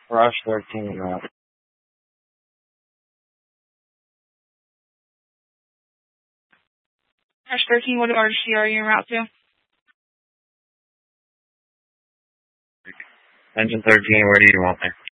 Rush 13 route. Rush 13, what RC are you en route to? Engine 13, where do you want me?